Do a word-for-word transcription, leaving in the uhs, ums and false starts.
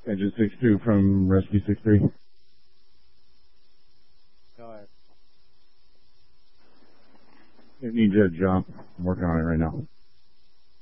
Engine six two from Rescue six three. Go ahead. It needs a jump. I'm working on it right now.